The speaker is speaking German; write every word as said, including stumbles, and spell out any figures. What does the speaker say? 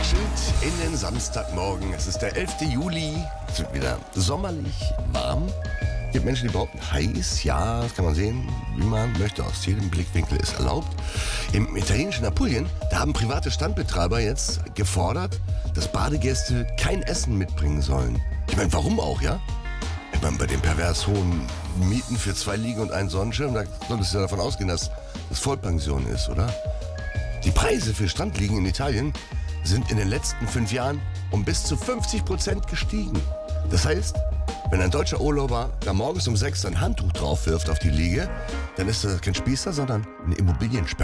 Wechselt in den Samstagmorgen. Es ist der elfte Juli. Es wird wieder sommerlich warm. Es gibt Menschen, die behaupten, heiß. Ja, das kann man sehen, wie man möchte. Aus jedem Blickwinkel ist erlaubt. Im italienischen Apulien, da haben private Standbetreiber jetzt gefordert, dass Badegäste kein Essen mitbringen sollen. Ich meine, warum auch, ja? Ich meine, bei den pervers hohen Mieten für zwei Liegen und einen Sonnenschirm, da solltest du ja davon ausgehen, dass das Vollpension ist, oder? Die Preise für Strandliegen in Italien sind in den letzten fünf Jahren um bis zu fünfzig Prozent gestiegen. Das heißt, wenn ein deutscher Urlauber da morgens um sechs ein Handtuch drauf wirft auf die Liege, dann ist das kein Spießer, sondern eine Immobiliensperre.